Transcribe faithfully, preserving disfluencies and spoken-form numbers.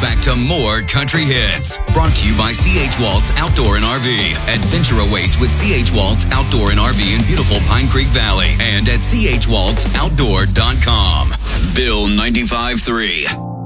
back to more country hits. Brought to you by C H. Waltz Outdoor and R V. Adventure awaits with C H. Waltz Outdoor and R V in beautiful Pine Creek Valley and at c h waltz outdoor dot com. Bill ninety-five point three.